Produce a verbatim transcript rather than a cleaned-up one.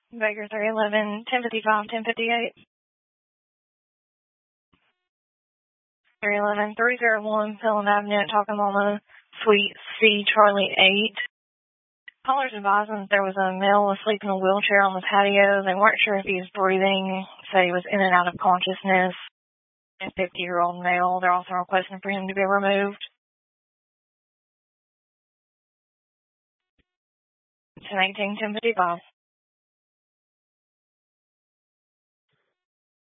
Baker three eleven, ten fifty-five, ten fifty-eight. three eleven, three oh one, Pelham Avenue, Talcomama, Suite C, Charlie eight. Callers advising that there was a male asleep in a wheelchair on the patio. They weren't sure if he was breathing, said he was in and out of consciousness. A fifty-year-old male. They're also requesting for him to be removed. ten eighteen, ten fifty-five.